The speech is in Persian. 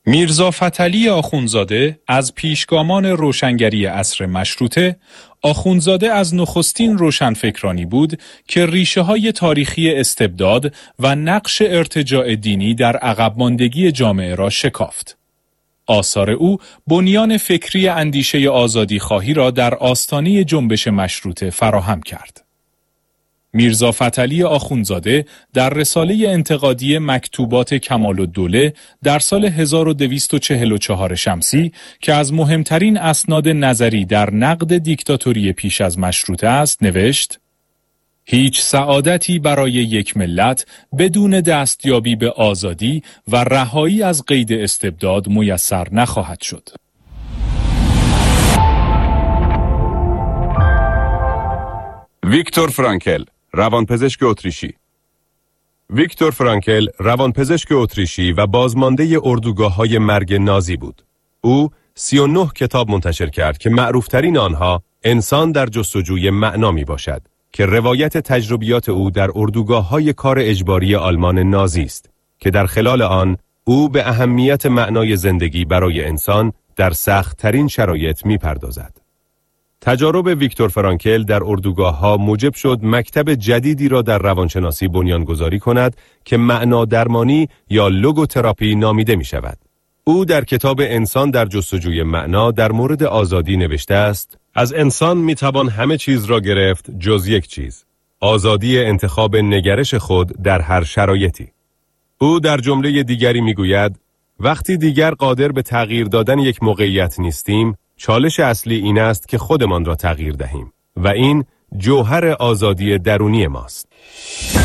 میرزا فتحعلی آخوندزاده از پیشگامان روشنگری عصر مشروطه، آخوندزاده از نخستین روشنفکرانی بود که ریشه‌های تاریخی استبداد و نقش ارتجاع دینی در عقب ماندگی جامعه را شکافت. آثار او بنیان فکری اندیشه آزادیخواهی را در آستانه جنبش مشروطه فراهم کرد. میرزا فتحعلی آخوندزاده در رساله انتقادی مکتوبات کمال‌الدوله در سال 1244 شمسی که از مهمترین اسناد نظری در نقد دیکتاتوری پیش از مشروطه است نوشت: هیچ سعادتی برای یک ملت بدون دستیابی به آزادی و رهایی از قید استبداد میسر نخواهد شد. ویکتور فرانکل، روانپزشک اتریشی. ویکتور فرانکل روانپزشک اتریشی و بازمانده اردوگاه‌های مرگ نازی بود. او 39 کتاب منتشر کرد که معروفترین آنها انسان در جستجوی معنا می باشد که روایت تجربیات او در اردوگاه‌های کار اجباری آلمان نازی است که در خلال آن او به اهمیت معنای زندگی برای انسان در سخت‌ترین شرایط می‌پردازد. تجارب ویکتور فرانکل در اردوگاه‌ها موجب شد مکتب جدیدی را در روانشناسی بنیانگذاری کند که معنا درمانی یا لوگوتراپی نامیده می شود. او در کتاب انسان در جستجوی معنا در مورد آزادی نوشته است: از انسان می توان همه چیز را گرفت جز یک چیز، آزادی انتخاب نگرش خود در هر شرایطی. او در جمله دیگری می گوید: وقتی دیگر قادر به تغییر دادن یک موقعیت نیستیم، چالش اصلی این است که خودمان را تغییر دهیم و این جوهر آزادی درونی ماست.